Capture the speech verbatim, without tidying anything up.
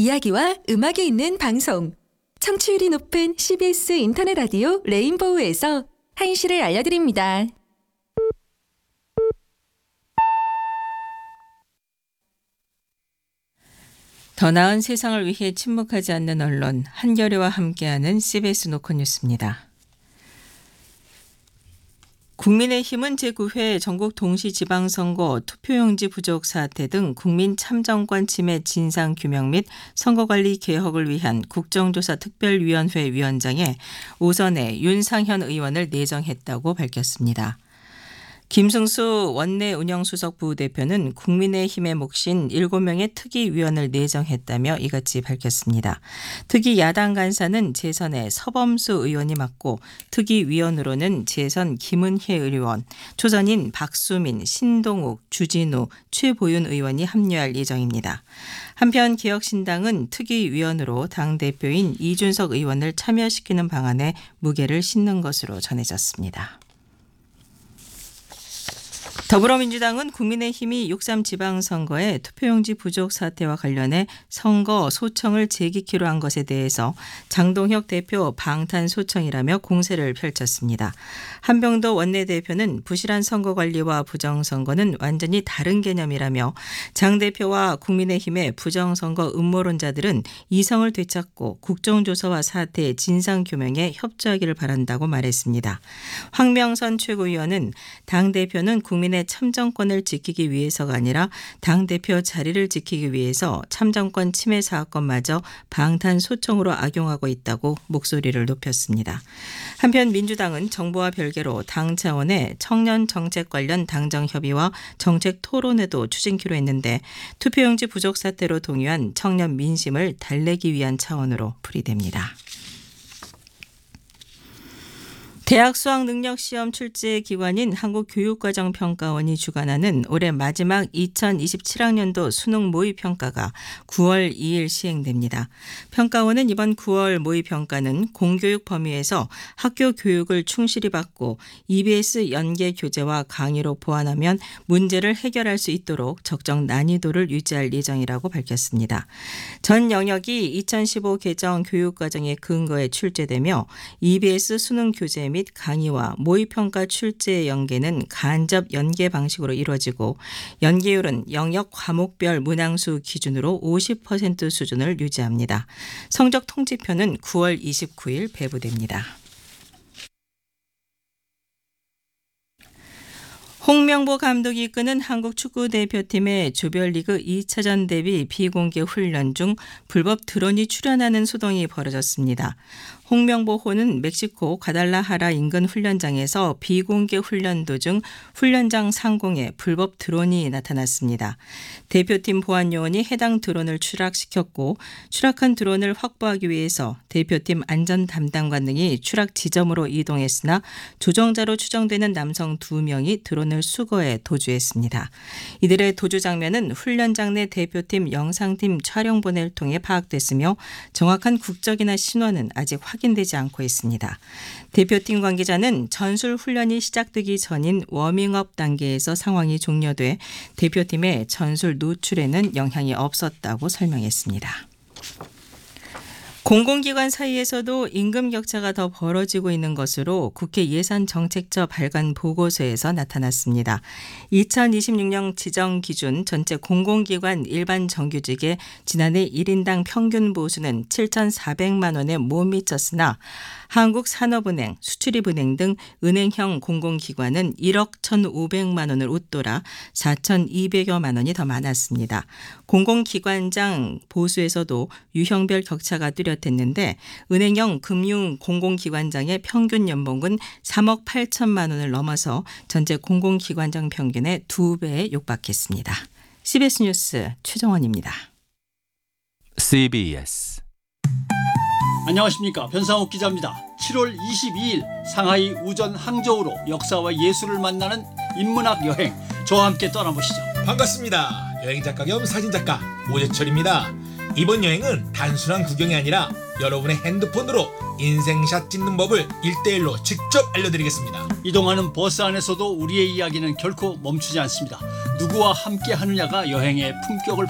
이야기와 음악이 있는 방송. 청취율이 높은 씨비에스 인터넷 라디오 레인보우에서 한시를 알려드립니다. 더 나은 세상을 위해 침묵하지 않는 언론, 한겨레와 함께하는 씨비에스 노컷 뉴스입니다. 국민의힘은 제구 회 전국 동시지방선거 투표용지 부족 사태 등 국민 참정권 침해 진상규명 및 선거관리 개혁을 위한 국정조사 특별위원회 위원장에 오선에 윤상현 의원을 내정했다고 밝혔습니다. 김승수 원내 운영수석 부대표는 국민의힘의 몫인 일곱 명의 특위위원을 내정했다며 이같이 밝혔습니다. 특위 야당 간사는 재선에 서범수 의원이 맡고 특위위원으로는 재선 김은혜 의원, 초선인 박수민, 신동욱, 주진우, 최보윤 의원이 합류할 예정입니다. 한편 개혁신당은 특위위원으로 당대표인 이준석 의원을 참여시키는 방안에 무게를 싣는 것으로 전해졌습니다. 더불어민주당은 국민의힘이 육삼 지방선거에 투표용지 부족 사태와 관련해 선거 소청을 재기키로 한 것에 대해서 장동혁 대표 방탄소청이라며 공세를 펼쳤습니다. 한병도 원내대표는 부실한 선거관리와 부정선거는 완전히 다른 개념이라며 장 대표와 국민의힘의 부정선거 음모론자들은 이성을 되찾고 국정조사와 사태의 진상규명에 협조하기를 바란다고 말했습니다. 황명선 최고위원은 당대표는 국민의 참정권을 지키기 위해서가 아니라 당대표 자리를 지키기 위해서 참정권 침해 사건마저 방탄소청으로 악용하고 있다고 목소리를 높였습니다. 한편 민주당은 정부와 별개로 당 차원의 청년 정책 관련 당정협의와 정책 토론회도 추진키로 했는데 투표용지 부족 사태로 동요한 청년 민심을 달래기 위한 차원으로 풀이됩니다. 대학 수학능력시험 출제 기관인 한국교육과정평가원이 주관하는 올해 마지막 이천이십칠 학년도 수능 모의평가가 구월 이일 시행됩니다. 평가원은 이번 구월 모의평가는 공교육 범위에서 학교 교육을 충실히 받고 이비에스 연계 교재와 강의로 보완하면 문제를 해결할 수 있도록 적정 난이도를 유지할 예정이라고 밝혔습니다. 전 영역이 이천십오 개정 교육과정의 근거에 출제되며 이비에스 수능 교재 및 강의와 모의평가 출제 연계는 간접 연계 방식으로 이루어지고 연계율은 영역 과목별 문항수 기준으로 오십 퍼센트 수준을 유지합니다. 성적 통지표는 구월 이십구일 배부됩니다. 홍명보 감독이 이끄는 한국 축구대표팀의 조별리그 이 차전 대비 비공개 훈련 중 불법 드론이 출현하는 소동이 벌어졌습니다. 홍명보호는 멕시코 과달라하라 인근 훈련장에서 비공개 훈련 도중 훈련장 상공에 불법 드론이 나타났습니다. 대표팀 보안요원이 해당 드론을 추락시켰고 추락한 드론을 확보하기 위해서 대표팀 안전 담당관 등이 추락 지점으로 이동했으나 조종자로 추정되는 남성 두 명이 드론을 수거해 도주했습니다. 이들의 도주 장면은 훈련장 내 대표팀 영상팀 촬영본을 통해 파악됐으며 정확한 국적이나 신원은 아직 확인되지 않고 있습니다. 대표팀 관계자는 전술 훈련이 시작되기 전인 워밍업 단계에서 상황이 종료돼 대표팀의 전술 노출에는 영향이 없었다고 설명했습니다. 공공기관 사이에서도 임금 격차가 더 벌어지고 있는 것으로 국회 예산정책처 발간 보고서에서 나타났습니다. 이천이십육년 지정 기준 전체 공공기관 일반 정규직의 지난해 일 인당 평균 보수는 칠천사백만 원에 못 미쳤으나 한국산업은행, 수출입은행 등 은행형 공공기관은 일억 천오백만 원을 웃돌아 사천이백여만 원이 더 많았습니다. 공공기관장 보수에서도 유형별 격차가 뚜렷했는데 은행형 금융 공공기관장의 평균 연봉은 삼억 팔천만 원을 넘어서 전체 공공기관장 평균의 두 배에 육박했습니다. 씨비에스 뉴스 최정원입니다. 씨비에스 안녕하십니까, 변상욱 기자입니다. 칠월 이십이일 상하이 우전 항저우로 역사와 예술을 만나는 인문학 여행, 저와 함께 떠나보시죠. 반갑습니다. 여행작가 겸 사진작가 오재철입니다. 이번 여행은 단순한 구경이 아니라 여러분의 핸드폰으로 인생샷 찍는 법을 일대일로 직접 알려드리겠습니다. 이동하는 버스 안에서도 우리의 이야기는 결코 멈추지 않습니다. 누구와 함께 하느냐가 여행의 품격을